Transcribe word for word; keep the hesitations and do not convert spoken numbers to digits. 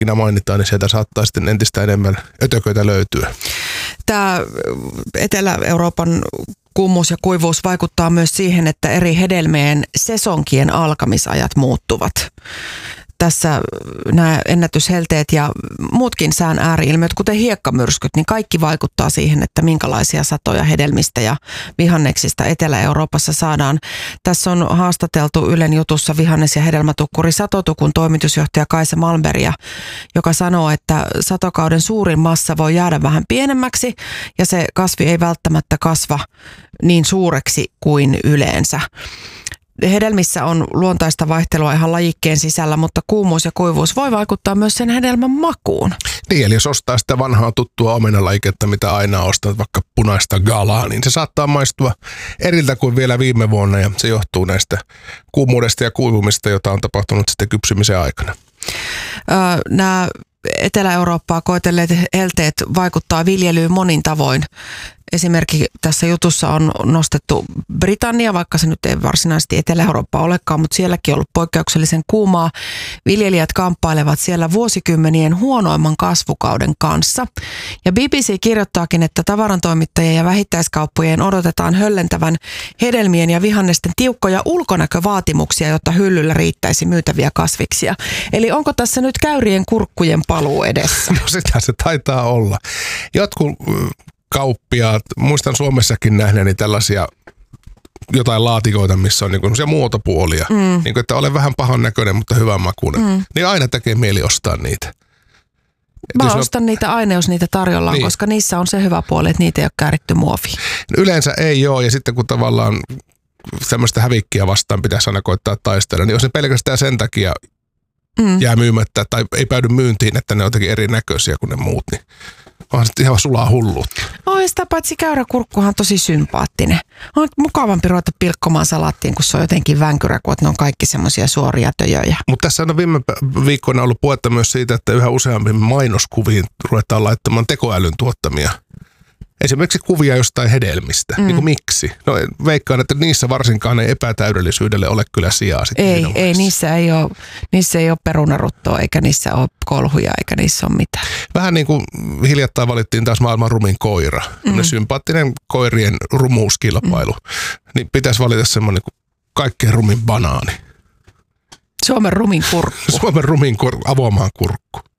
esimerkkinä mainitaan, niin sieltä saattaa sitten entistä enemmän ötököitä löytyä. Tämä Etelä-Euroopan kuumuus ja kuivuus vaikuttaa myös siihen, että eri hedelmien sesonkien alkamisajat muuttuvat. Tässä nämä ennätyshelteet ja muutkin sään ääriilmiöt, kuten hiekkamyrskyt, niin kaikki vaikuttaa siihen, että minkälaisia satoja hedelmistä ja vihanneksista Etelä-Euroopassa saadaan. Tässä on haastateltu Ylen jutussa vihannes- ja hedelmätukkuri Satotukun toimitusjohtaja Kaisa Malmbergia, joka sanoo, että satokauden suurin massa voi jäädä vähän pienemmäksi ja se kasvi ei välttämättä kasva niin suureksi kuin yleensä. Hedelmissä on luontaista vaihtelua ihan lajikkeen sisällä, mutta kuumuus ja kuivuus voi vaikuttaa myös sen hedelmän makuun. Niin, eli jos ostaa sitä vanhaa tuttua omenalajiketta, mitä aina ostat, vaikka punaista galaa, niin se saattaa maistua eriltä kuin vielä viime vuonna, ja se johtuu näistä kuumuudesta ja kuivumista, jota on tapahtunut sitten kypsymisen aikana. Öö, nämä Etelä-Eurooppaa koetelleet helteet vaikuttaa viljelyyn monin tavoin. Esimerkiksi tässä jutussa on nostettu Britannia, vaikka se nyt ei varsinaisesti Etelä-Eurooppa olekaan, mutta sielläkin on ollut poikkeuksellisen kuumaa. Viljelijät kamppailevat siellä vuosikymmenien huonoimman kasvukauden kanssa. Ja B B C kirjoittaakin, että tavarantoimittajien ja vähittäiskauppojen odotetaan höllentävän hedelmien ja vihannesten tiukkoja ulkonäkövaatimuksia, jotta hyllyllä riittäisi myytäviä kasviksia. Eli onko tässä nyt käyrien kurkkujen paluu edessä? No sitä se taitaa olla. Jotkut kauppiaat, muistan Suomessakin nähneeni tällaisia jotain laatikoita, missä on niinku semmoisia muotopuolia. Mm. Niin kuin, että olen vähän pahan näköinen, mutta hyvän makuinen. Mm. Niin aina tekee mieli ostaa niitä. Mä ostan on... niitä aina, jos niitä tarjolla on, niin. Koska niissä on se hyvä puoli, että niitä ei ole kääritty muoviin. No yleensä ei ole, ja sitten kun tavallaan tämmöistä hävikkiä vastaan pitäisi aina koittaa taistella, niin jos ne pelkästään sen takia mm. jää myymättä tai ei päädy myyntiin, että ne on jotenkin erinäköisiä kuin ne muut, niin onhan sitten ihan sulaa hulluutta. Oi, sitä paitsi käyräkurkkuhan on tosi sympaattinen. On mukavampi ruveta pilkkomaan salaattiin, kun se on jotenkin vänkyrä, kun ne on kaikki semmoisia suoria töjöjä. Mutta tässä on viime viikkoina ollut puhetta myös siitä, että yhä useammin mainoskuviin ruvetaan laittamaan tekoälyn tuottamia. Esimerkiksi kuvia jostain hedelmistä. Mm. Niin kuin miksi? No veikkaan, että niissä varsinkaan ei epätäydellisyydelle ole kyllä sijaa. Ei, ei niissä ei ole, niissä ei ole perunaruttoa, eikä niissä ole kolhuja, eikä niissä ole mitään. Vähän niin kuin hiljattain valittiin taas maailman rumin koira. Mm. Sympaattinen koirien rumuuskilpailu. Mm. Niin pitäisi valita semmoinen kuin kaikkein rumin banaani. Suomen rumin kurkku. Suomen rumin kurkku, avomaan kurkku.